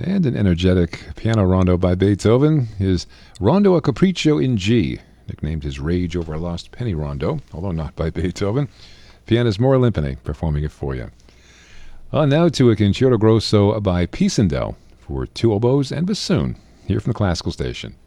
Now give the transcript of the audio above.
And an energetic piano rondo by Beethoven, his Rondo a Capriccio in G, nicknamed his Rage Over a Lost Penny Rondo, although not by Beethoven. Pianist Maura Limpany performing it for you. Now to a Concerto Grosso by Pisendel for two oboes and bassoon, here from the Classical Station.